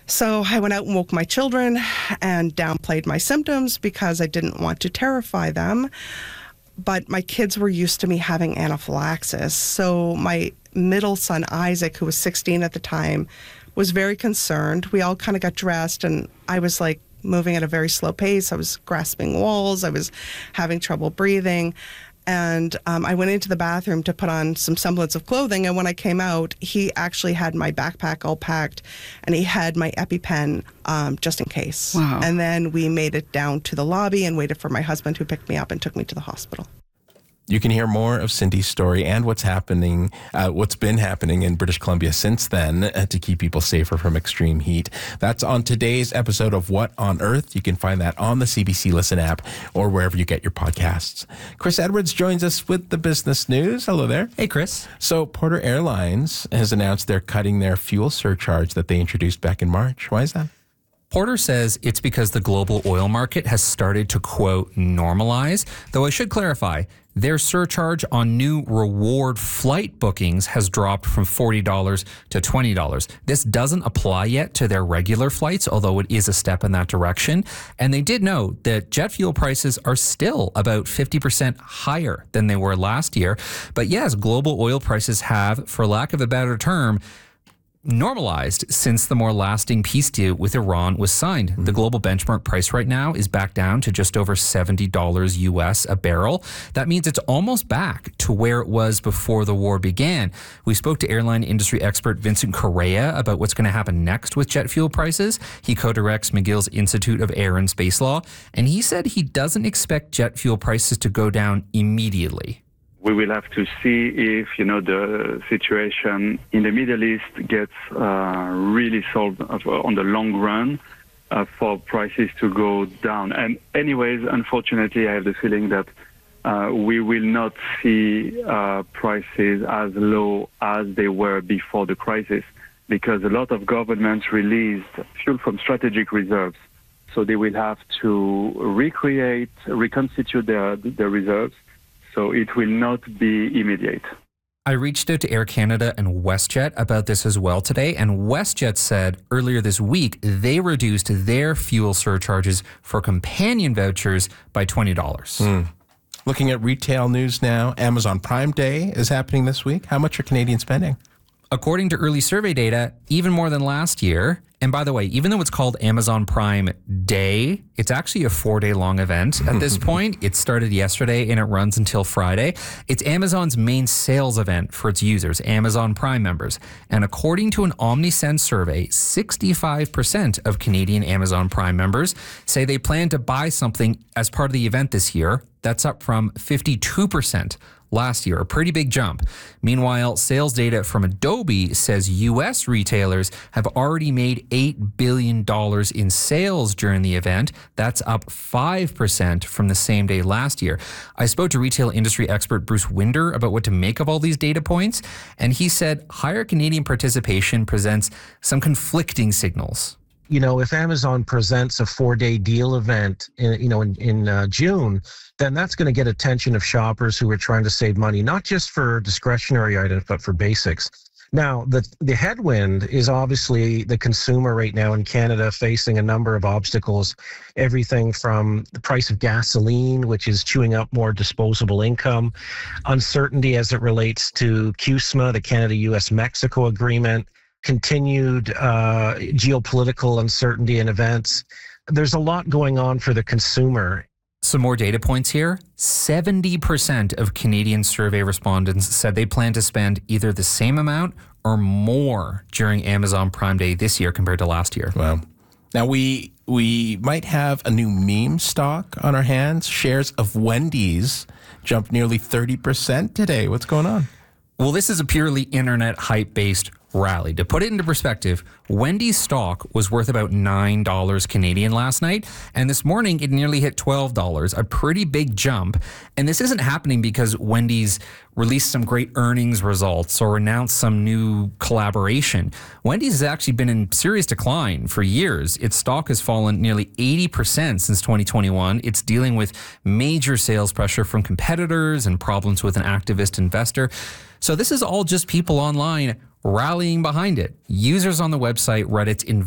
So I went out and woke my children and downplayed my symptoms because I didn't want to terrify them. But my kids were used to me having anaphylaxis. So my middle son, Isaac, who was 16 at the time, was very concerned. We all kind of got dressed, and I was like moving at a very slow pace. I was grasping walls. I was having trouble breathing. And I went into the bathroom to put on some semblance of clothing. And when I came out, he actually had my backpack all packed, and he had my EpiPen just in case. Wow. And then we made it down to the lobby and waited for my husband, who picked me up and took me to the hospital. You can hear more of Cindy's story and what's been happening in British Columbia since then to keep people safer from extreme heat. That's on today's episode of What on Earth. You can find that on the CBC Listen app or wherever you get your podcasts. Chris Edwards joins us with the business news. Hello there. Hey, Chris. So Porter Airlines has announced they're cutting their fuel surcharge that they introduced back in March. Why is that? Porter says it's because the global oil market has started to, quote, normalize. Though I should clarify, their surcharge on new reward flight bookings has dropped from $40 to $20. This doesn't apply yet to their regular flights, although it is a step in that direction. And they did note that jet fuel prices are still about 50% higher than they were last year. But yes, global oil prices have, for lack of a better term, normalized since the more lasting peace deal with Iran was signed. The global benchmark price right now is back down to just over $70 US a barrel. That means it's almost back to where it was before the war began. We spoke to airline industry expert Vincent Correa about what's going to happen next with jet fuel prices. He co-directs McGill's Institute of Air and Space Law, and he said he doesn't expect jet fuel prices to go down immediately. We will have to see if, the situation in the Middle East gets really solved on the long run for prices to go down. And anyways, unfortunately, I have the feeling that we will not see prices as low as they were before the crisis, because a lot of governments released fuel from strategic reserves. So they will have to reconstitute their reserves. So it will not be immediate. I reached out to Air Canada and WestJet about this as well today, and WestJet said earlier this week they reduced their fuel surcharges for companion vouchers by $20. Looking at retail news now, Amazon Prime Day is happening this week. How much are Canadians spending? According to early survey data, even more than last year. And by the way, even though it's called Amazon Prime Day, it's actually a 4-day long event at this point. It started yesterday and it runs until Friday. It's Amazon's main sales event for its users, Amazon Prime members. And according to an OmniSense survey, 65% of Canadian Amazon Prime members say they plan to buy something as part of the event this year. That's up from 52% last year, a pretty big jump. Meanwhile, sales data from Adobe says U.S. retailers have already made $8 billion in sales during the event. That's up 5% from the same day last year. I spoke to retail industry expert Bruce Winder about what to make of all these data points, and he said higher Canadian participation presents some conflicting signals. If Amazon presents a 4-day deal event in June, then that's going to get attention of shoppers who are trying to save money, not just for discretionary items, but for basics. Now, the headwind is obviously the consumer right now in Canada facing a number of obstacles, everything from the price of gasoline, which is chewing up more disposable income, uncertainty as it relates to CUSMA, the Canada-US-Mexico agreement, continued geopolitical uncertainty and events. There's a lot going on for the consumer. Some more data points here. 70% of Canadian survey respondents said they plan to spend either the same amount or more during Amazon Prime Day this year compared to last year. Wow. Now, we might have a new meme stock on our hands. Shares of Wendy's jumped nearly 30% today. What's going on? Well, this is a purely internet hype-based rally. To put it into perspective, Wendy's stock was worth about $9 Canadian last night, and this morning it nearly hit $12, a pretty big jump. And this isn't happening because Wendy's released some great earnings results or announced some new collaboration. Wendy's has actually been in serious decline for years. Its stock has fallen nearly 80% since 2021. It's dealing with major sales pressure from competitors and problems with an activist investor. So this is all just people online rallying behind it. Users on the website Reddit's